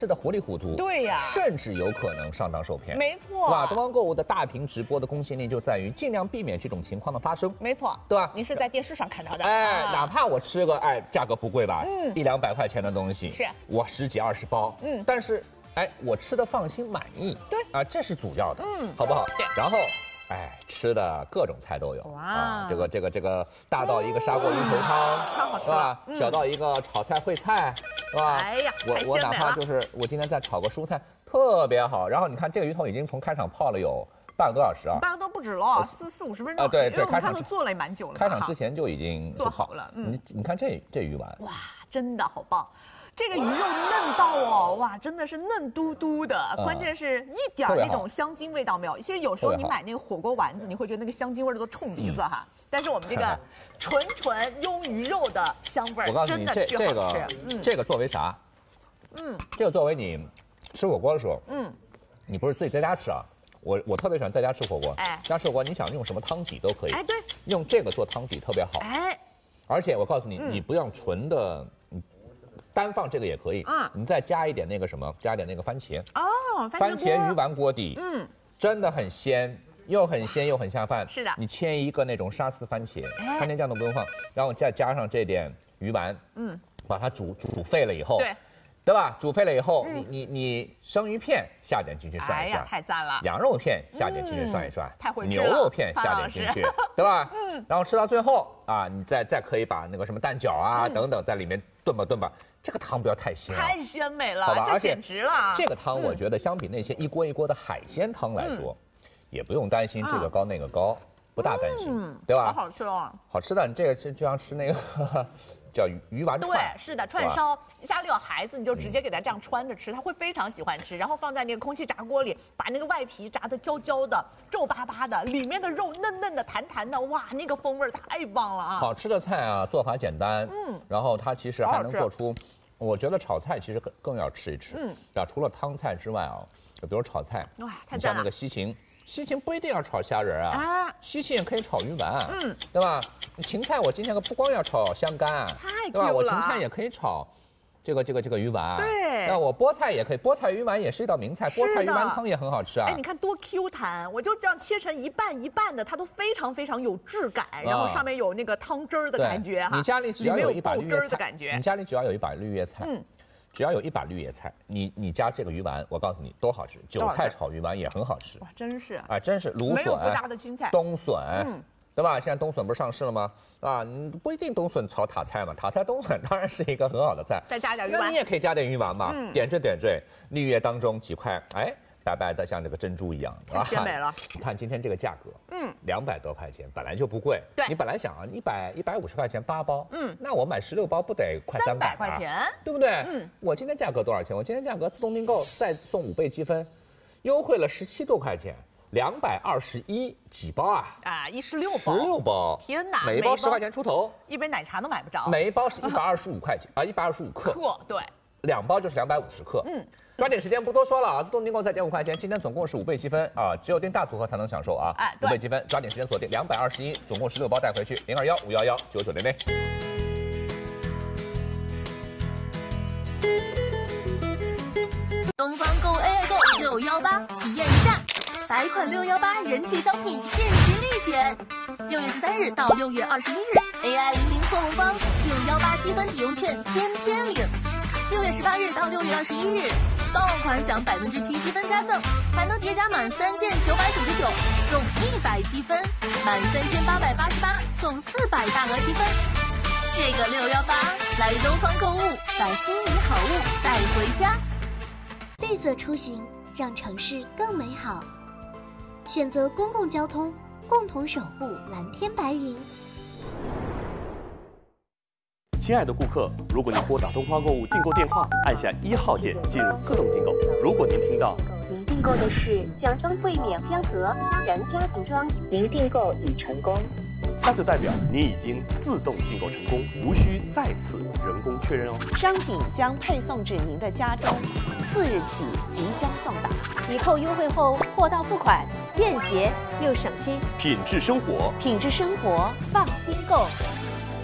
吃的糊里糊涂， 对呀， 甚至有可能上当受骗。 没错， 对吧？东方购物的大屏直播的公信力就在于尽量避免这种情况的发生。 没错， 对吧？ 您是在电视上看到的， 哎，哪怕我吃个价格不贵吧，100-200块钱的东西， 是我10几20包，但是我吃的放心满意， 对啊，这是主要的，好不好？ 对， 然后。吃的各种菜都有哇！这个大到一个砂锅鱼头汤，是吧？小到一个炒菜烩菜，是吧？ 哎呀， 我哪怕就是我今天再炒个蔬菜，特别好。然后你看这个鱼头已经从开场泡了有半个多小时啊， 半个多不止了，40-50分钟。 对， 开场做了也蛮久了。 开场之前就已经做好了。 你看这鱼丸， 哇，真的好棒！这个鱼肉嫩到哦，哇，真的是嫩嘟嘟的，关键是一点那种香精味道没有。其实有时候你买那个火锅丸子，你会觉得那个香精味都冲鼻子哈。但是我们这个纯庸鱼肉的香味儿，真的巨好吃。 这个作为啥？这个作为你吃火锅的时候，你不是自己在家吃啊？我特别喜欢在家吃火锅。家吃火锅你想用什么汤底都可以。 对， 用这个做汤底特别好。而且我告诉你，你不用纯的。单放这个也可以，你再加一点那个什么，加一点那个番茄哦， 番茄鱼丸锅底，真的很鲜，又很鲜又很下饭。 是的， 你切一个那种沙司番茄，番茄酱都不用放，然后再加上这点鱼丸，把它煮沸了以后，对吧？煮沸了以后，你生鱼片下点进去涮一涮， 太赞了。 羊肉片下点进去涮一涮， 太会吃了。 牛肉片下点进去，对吧？然后吃到最后啊，你再可以把那个什么蛋饺啊等等在里面炖吧。这个汤不要太鲜， 太鲜美了， 好吧？ 这简直了。 这个汤我觉得相比那些一锅一锅的海鲜汤来说，也不用担心这个高那个高，不大担心，对吧？ 好吃哦， 好吃的，你这个就像吃那个叫鱼丸串， 对，是的，串烧。家里有孩子，你就直接给他这样穿着吃，他会非常喜欢吃。然后放在那个空气炸锅里，把那个外皮炸得焦焦的、皱巴巴的，里面的肉嫩嫩的、弹弹的，哇，那个风味太棒了啊！ 好吃的菜啊，做法简单，然后它其实还能做出，我觉得炒菜其实更要吃一吃，除了汤菜之外啊，就比如炒菜， 哇，太赞了！ 像那个西芹不一定要炒虾仁啊，西芹也可以炒鱼丸，对吧？芹菜我今天不光要炒香干，对吧？我芹菜也可以炒。这个鱼丸， 对， 那我菠菜也可以，菠菜鱼丸也是一道名菜，菠菜鱼丸汤也很好吃啊。 你看多 Q 弹，我就这样切成一半一半的，它都非常非常有质感，然后上面有那个汤汁儿的感觉哈。 你家里只要有一把绿叶菜， 你家里只要有一把绿叶菜，只要有一把绿叶菜，你加这个鱼丸，我告诉你多好吃，韭菜炒鱼丸也很好吃。 哇，真是， 真是芦笋， 没有不搭的青菜， 冬笋。对吧？现在冬笋不是上市了吗？啊，你不一定冬笋炒塔菜嘛，塔菜冬笋当然是一个很好的菜。 再加点鱼丸， 那你也可以加点鱼丸嘛，点缀，绿叶当中几块，白白的像这个珍珠一样， 太鲜美了。 你看今天这个价格，200多块钱本来就不贵， 对， 你本来想啊，150块钱8包，那我买16包不得快300 块钱， 对不对？我今天价格多少钱？我今天价格自动订购再送5倍积分，优惠了17多块钱。221几包啊 ！16包 ，16包， 天哪！ 每一包10块钱出头， 一杯奶茶都买不着。 每一包是125块钱，125克， 对 ，2包就是250克。抓紧时间不多说了啊，自动订购再点5块钱，今天总共是5倍积分啊，只有订大组合才能享受啊，5倍积分，抓紧时间锁定221，总共16包带回去，021-511-9900。 东方购 AI 购618，体验一下，100款618人气商品限时立减，6月13日到6月21日 ，AI 00送红包，618积分抵用券天领，6月18日到6月21日，爆款享7%积分加赠，还能叠加满3件999送100积分，满3888送400大额积分。这个618来东方购物，把心仪好物带回家。 绿色出行，让城市更美好。选择公共交通，共同守护蓝天白云。 亲爱的顾客，如果您拨打东方购物订购电话，按下1号键进入自动订购。如果您听到您订购的是奖装柜免标盒然家庭装，您订购已成功， 那就代表您已经自动订购成功，无需再次人工确认哦。 商品将配送至您的家中，4日起即将送达。 抵扣优惠后，货到付款，便捷又省心。 品质生活， 放心购。